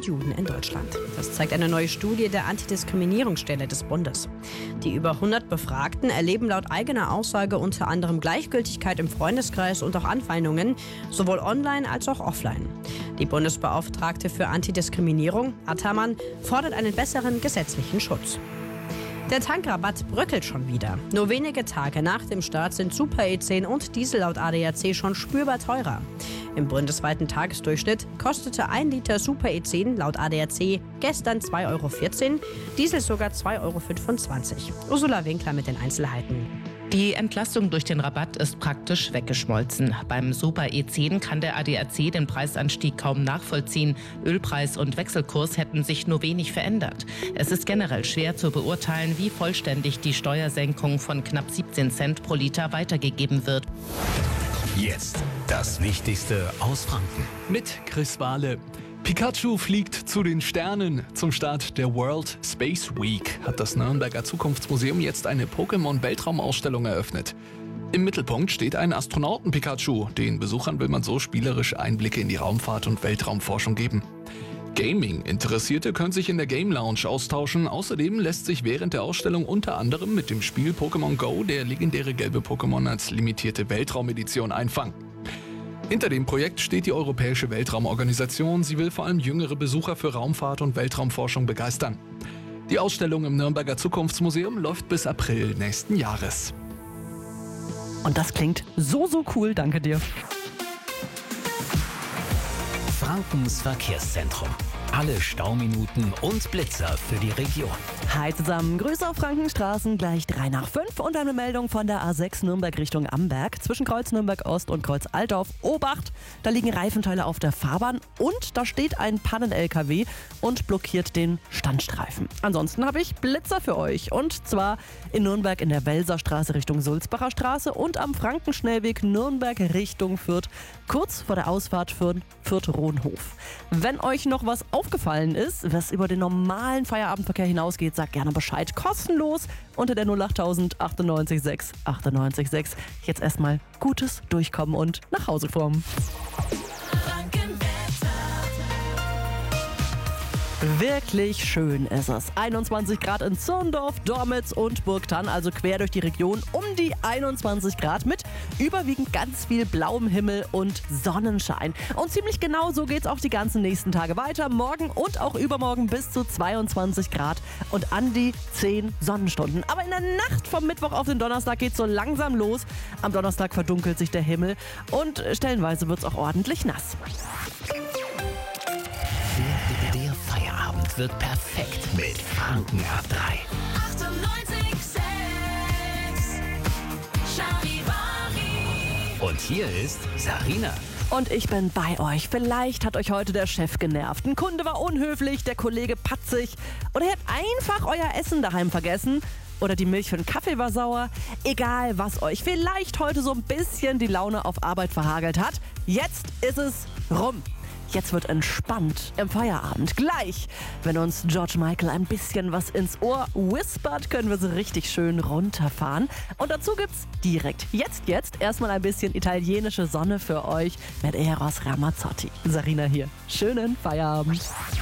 und Juden in Deutschland. Das zeigt eine neue Studie der Antidiskriminierungsstelle des Bundes. Die über 100 Befragten erleben laut eigener Aussage unter anderem Gleichgültigkeit im Freundeskreis und auch Anfeindungen, sowohl online als auch offline. Die Bundesbeauftragte für Antidiskriminierung, Attermann, fordert einen besseren gesetzlichen Schutz. Der Tankrabatt bröckelt schon wieder. Nur wenige Tage nach dem Start sind Super E10 und Diesel laut ADAC schon spürbar teurer. Im bundesweiten Tagesdurchschnitt kostete 1 Liter Super E10 laut ADAC gestern 2,14 €, Diesel sogar 2,25 €. Ursula Winkler mit den Einzelheiten. Die Entlastung durch den Rabatt ist praktisch weggeschmolzen. Beim Super E10 kann der ADAC den Preisanstieg kaum nachvollziehen. Ölpreis und Wechselkurs hätten sich nur wenig verändert. Es ist generell schwer zu beurteilen, wie vollständig die Steuersenkung von knapp 17 Cent pro Liter weitergegeben wird. Jetzt das Wichtigste aus Franken. Mit Chris Wahle. Pikachu fliegt zu den Sternen. Zum Start der World Space Week hat das Nürnberger Zukunftsmuseum jetzt eine Pokémon-Weltraumausstellung eröffnet. Im Mittelpunkt steht ein Astronauten-Pikachu. Den Besuchern will man so spielerisch Einblicke in die Raumfahrt und Weltraumforschung geben. Gaming-Interessierte können sich in der Game Lounge austauschen. Außerdem lässt sich während der Ausstellung unter anderem mit dem Spiel Pokémon Go der legendäre gelbe Pokémon als limitierte Weltraumedition einfangen. Hinter dem Projekt steht die Europäische Weltraumorganisation. Sie will vor allem jüngere Besucher für Raumfahrt und Weltraumforschung begeistern. Die Ausstellung im Nürnberger Zukunftsmuseum läuft bis April nächsten Jahres. Und das klingt so cool, danke dir. Frankens Verkehrszentrum. Alle Stauminuten und Blitzer für die Region. Hi zusammen, Grüße auf Frankenstraßen, gleich 3 nach 5 und eine Meldung von der A6 Nürnberg Richtung Amberg. Zwischen Kreuz Nürnberg Ost und Kreuz Altdorf. Obacht, da liegen Reifenteile auf der Fahrbahn und da steht ein Pannen-LKW und blockiert den Standstreifen. Ansonsten habe ich Blitzer für euch und zwar in Nürnberg in der Welserstraße Richtung Sulzbacher Straße und am Frankenschnellweg Nürnberg Richtung Fürth, kurz vor der Ausfahrt für Fürth-Rohnhof. Wenn euch noch was aufgefallen ist, was über den normalen Feierabendverkehr hinausgeht, sagt gerne Bescheid. Kostenlos unter der 08000 98 6 98 6. Jetzt erstmal gutes Durchkommen und nach Hause formen. Wirklich schön ist es. 21 Grad in Zirndorf, Dormitz und Burgthann, also quer durch die Region um die 21 Grad mit überwiegend ganz viel blauem Himmel und Sonnenschein. Und ziemlich genau so geht's auch die ganzen nächsten Tage weiter. Morgen und auch übermorgen bis zu 22 Grad und an die 10 Sonnenstunden. Aber in der Nacht vom Mittwoch auf den Donnerstag geht's so langsam los. Am Donnerstag verdunkelt sich der Himmel und stellenweise wird's auch ordentlich nass. Der Feierabend wird perfekt mit Franken ab 3. 98,6 Charivari. Und hier ist Sarina. Und ich bin bei euch. Vielleicht hat euch heute der Chef genervt. Ein Kunde war unhöflich, der Kollege patzig. Oder ihr habt einfach euer Essen daheim vergessen. Oder die Milch für den Kaffee war sauer. Egal, was euch vielleicht heute so ein bisschen die Laune auf Arbeit verhagelt hat. Jetzt ist es rum. Jetzt wird entspannt im Feierabend. Gleich, wenn uns George Michael ein bisschen was ins Ohr whispert, können wir so richtig schön runterfahren. Und dazu gibt's direkt jetzt erstmal ein bisschen italienische Sonne für euch mit Eros Ramazzotti. Sarina hier. Schönen Feierabend.